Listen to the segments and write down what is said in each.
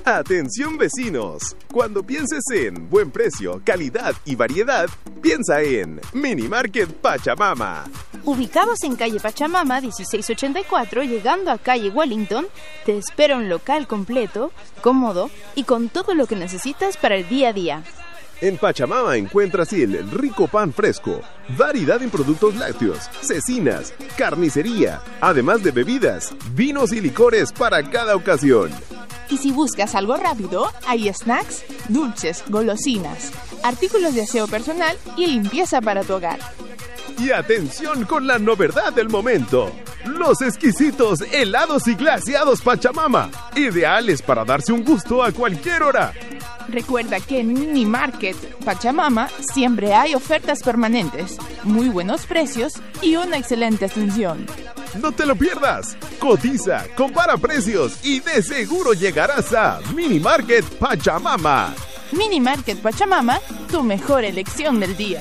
Atención vecinos, cuando pienses en buen precio, calidad y variedad, piensa en Mini Market Pachamama. Ubicados en calle Pachamama 1684, llegando a calle Wellington, te espera un local completo, cómodo y con todo lo que necesitas para el día a día. En Pachamama encuentras el rico pan fresco, variedad en productos lácteos, cecinas, carnicería, además de bebidas, vinos y licores para cada ocasión. Y si buscas algo rápido, hay snacks, dulces, golosinas, artículos de aseo personal y limpieza para tu hogar. Y atención con la novedad del momento. Los exquisitos helados y glaseados Pachamama, ideales para darse un gusto a cualquier hora. Recuerda que en Mini Market Pachamama siempre hay ofertas permanentes, muy buenos precios y una excelente atención. No te lo pierdas. Cotiza, compara precios y de seguro llegarás a Mini Market Pachamama. Mini Market Pachamama, tu mejor elección del día.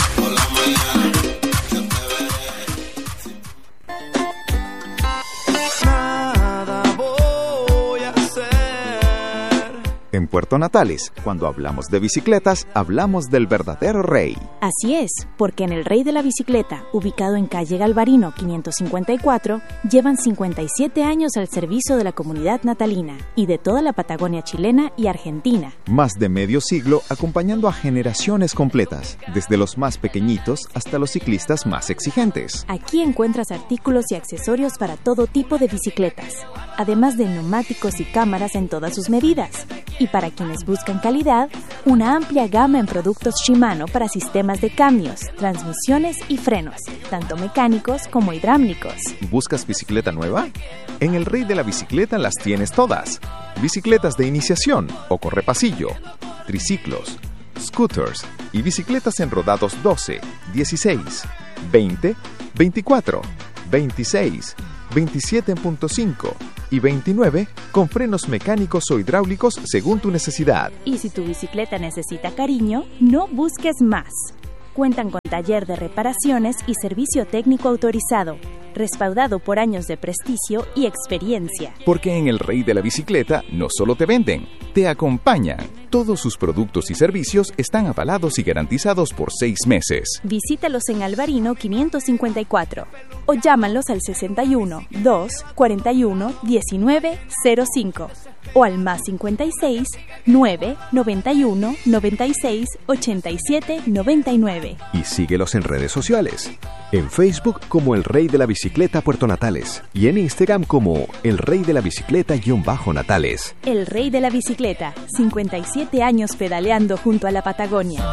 En Puerto Natales, cuando hablamos de bicicletas, hablamos del verdadero rey. Así es, porque en el Rey de la Bicicleta, ubicado en calle Galvarino 554, llevan 57 años al servicio de la comunidad natalina y de toda la Patagonia chilena y argentina. Más de medio siglo acompañando a generaciones completas, desde los más pequeñitos hasta los ciclistas más exigentes. Aquí encuentras artículos y accesorios para todo tipo de bicicletas, además de neumáticos y cámaras en todas sus medidas. Y para quienes buscan calidad, una amplia gama en productos Shimano para sistemas de cambios, transmisiones y frenos, tanto mecánicos como hidráulicos. ¿Buscas bicicleta nueva? En el Rey de la Bicicleta las tienes todas. Bicicletas de iniciación o correpasillo, triciclos, scooters y bicicletas en rodados 12, 16, 20, 24, 26, 27.5 y 29 con frenos mecánicos o hidráulicos según tu necesidad. Y si tu bicicleta necesita cariño, no busques más. Cuentan con taller de reparaciones y servicio técnico autorizado, respaldado por años de prestigio y experiencia. Porque en el Rey de la Bicicleta no solo te venden, te acompañan. Todos sus productos y servicios están avalados y garantizados por 6 meses. Visítalos en Alvarino 554 o llámalos al 61 2 41 19 05 o al más 56 9 91 96 87 99. Y síguelos en redes sociales. En Facebook como El Rey de la Bicicleta Puerto Natales y en Instagram como El Rey de la Bicicleta-Natales. El Rey de la Bicicleta, 57 años pedaleando junto a la Patagonia.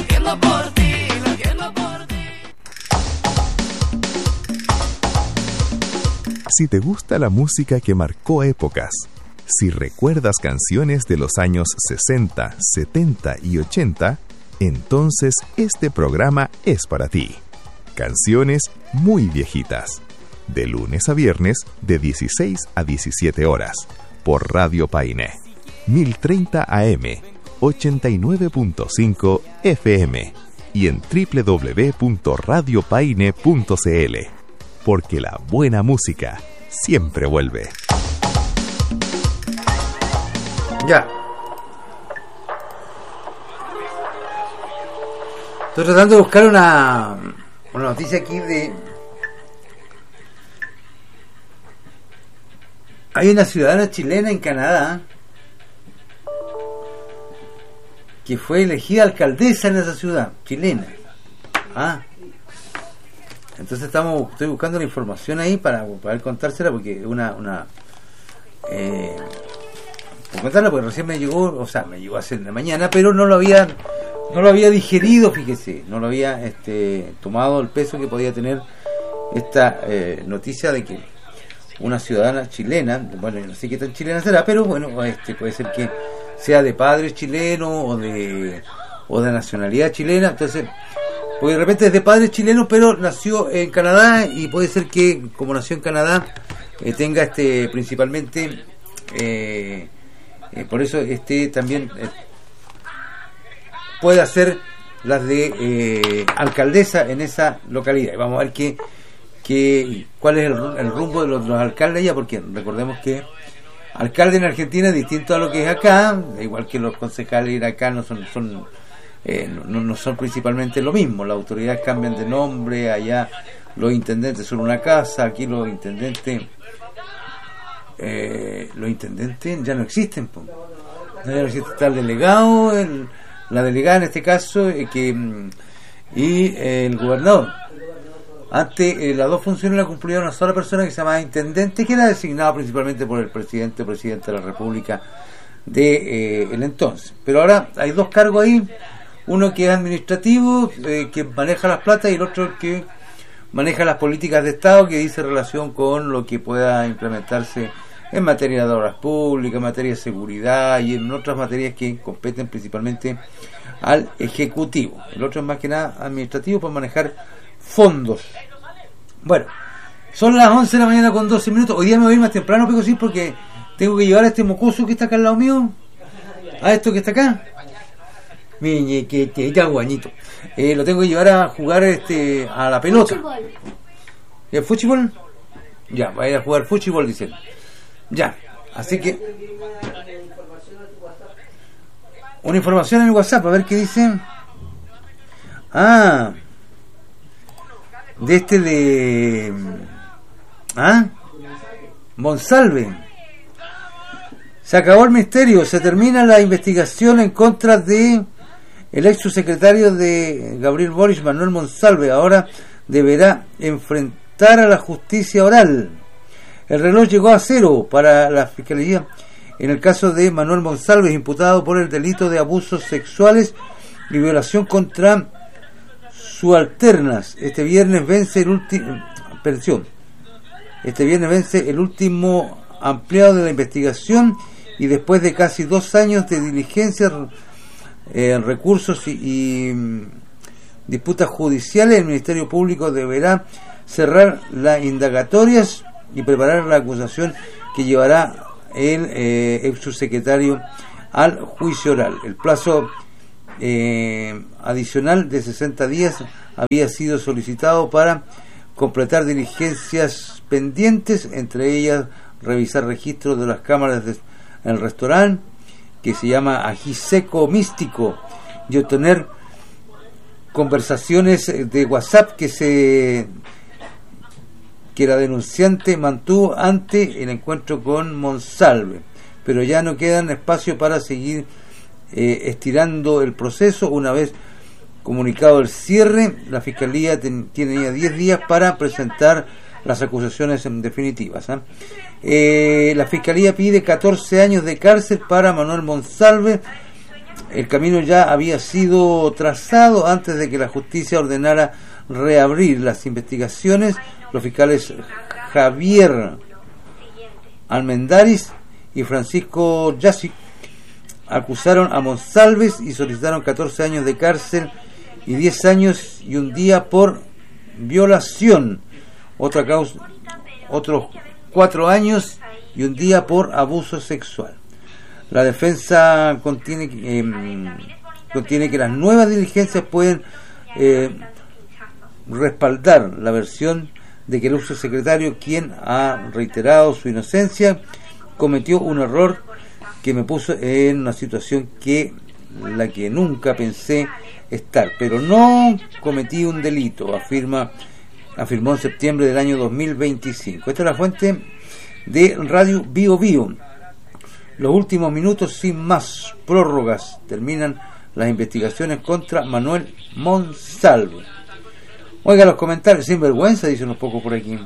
Si te gusta la música que marcó épocas, si recuerdas canciones de los años 60, 70 y 80, entonces este programa es para ti. Canciones muy viejitas, de lunes a viernes de 16 a 17 horas, por Radio Paine, 1030 AM, 89.5 FM y en www.radiopaine.cl, porque la buena música siempre vuelve. Ya. Estoy tratando de buscar una noticia aquí de... Hay una ciudadana chilena en Canadá que fue elegida alcaldesa en esa ciudad chilena. Entonces estoy buscando la información ahí para poder contársela, porque contarla porque recién me llegó hace en la mañana, pero no lo había digerido, fíjese, no lo había tomado el peso que podía tener esta noticia de que una ciudadana chilena, bueno, yo no sé qué tan chilena será, pero bueno, puede ser que sea de padre chileno o de nacionalidad chilena. Entonces, porque de repente es de padre chileno pero nació en Canadá, y puede ser que como nació en Canadá tenga principalmente por eso también puede hacer las de alcaldesa en esa localidad. Y vamos a ver cuál es el rumbo de los alcaldes allá, porque recordemos que alcalde en Argentina es distinto a lo que es acá, igual que los concejales acá no son principalmente lo mismo. Las autoridades cambian de nombre, allá los intendentes son una casa, aquí los intendentes ya no existen, po. Ya no existe, está el delegado, la delegada en este caso, y el gobernador. Antes las dos funciones las cumplía una sola persona que se llamaba intendente, que era designado principalmente por el presidente de la República de el entonces. Pero ahora hay dos cargos ahí, uno que es administrativo, que maneja las plata, y el otro que maneja las políticas de Estado, que dice relación con lo que pueda implementarse en materia de obras públicas, en materia de seguridad y en otras materias que competen principalmente al Ejecutivo. El otro es más que nada administrativo para manejar fondos. Bueno, son las 11 de la mañana con 12 minutos. Hoy día me voy a ir más temprano, Pico, sí, porque tengo que llevar a este mocoso que está acá al lado mío, a esto que está acá, que está guañito. Lo tengo que llevar a jugar a la pelota. ¿Fútbol? ¿El fútbol? Ya, va a ir a jugar fútbol, dicen. Ya, así que una información en el WhatsApp, a ver qué dicen. De Monsalve. Se acabó el misterio, se termina la investigación en contra de el ex subsecretario de Gabriel Boric, Manuel Monsalve. Ahora deberá enfrentar a la justicia oral. El reloj llegó a cero para la Fiscalía en el caso de Manuel Monsalve, imputado por el delito de abusos sexuales y violación contra subalternas. Este viernes vence el último ampliado de la investigación, y después de casi 2 años de diligencias, recursos y disputas judiciales, el Ministerio Público deberá cerrar las indagatorias y preparar la acusación que llevará el ex subsecretario al juicio oral. El plazo adicional de 60 días había sido solicitado para completar diligencias pendientes, entre ellas revisar registros de las cámaras en el restaurante, que se llama Ají Seco Místico, y obtener conversaciones de WhatsApp que la denunciante mantuvo ante el encuentro con Monsalve. Pero ya no quedan espacio para seguir estirando el proceso. Una vez comunicado el cierre, la Fiscalía tiene ya 10 días para presentar las acusaciones definitivas. La Fiscalía pide 14 años de cárcel para Manuel Monsalve. El camino ya había sido trazado antes de que la justicia ordenara reabrir las investigaciones. Los fiscales Javier Almendaris y Francisco Yasic acusaron a Monsalve y solicitaron 14 años de cárcel y 10 años y un día por violación. Otra causa, otros 4 años y un día por abuso sexual. La defensa contiene que las nuevas diligencias pueden respaldar la versión de que el subsecretario, quien ha reiterado su inocencia, cometió un error que me puso en una situación la que nunca pensé estar, pero no cometí un delito, afirmó en septiembre del año 2025. Esta es la fuente de Radio Bio Bio. Los últimos minutos sin más prórrogas, terminan las investigaciones contra Manuel Monsalve. Oiga los comentarios, sin vergüenza, dicen unos pocos por aquí.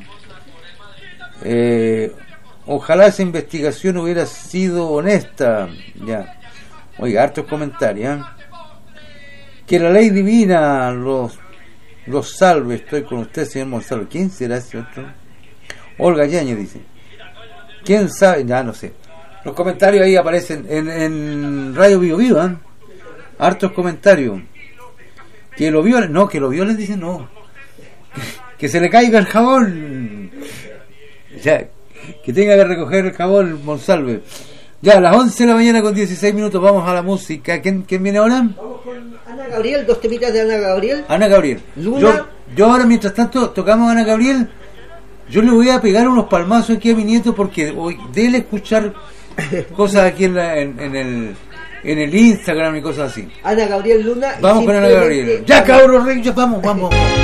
Ojalá esa investigación hubiera sido honesta. Ya. Oiga, hartos comentarios. Que la ley divina los salve. Estoy con usted, señor Monsalve. ¿Quién será ese otro? Olga Yañez dice. ¿Quién sabe? Ya no sé. Los comentarios ahí aparecen en Radio Bio Bio. Hartos comentarios. Que lo violen. No, que lo violen, dicen no. Que se le caiga el jabón. Ya, que tenga que recoger el jabón Monsalve. Ya, a las 11 de la mañana con 16 minutos vamos a la música. ¿Quién viene ahora? Vamos con Ana Gabriel, 2 temitas de Ana Gabriel. Ana Gabriel. Luna. Yo ahora, mientras tanto, tocamos a Ana Gabriel. Yo le voy a pegar unos palmazos aquí a mi nieto porque hoy de él escuchar cosas aquí en el Instagram y cosas así. Ana Gabriel Luna. Vamos con Ana Gabriel. Ya, cabros, ya vamos.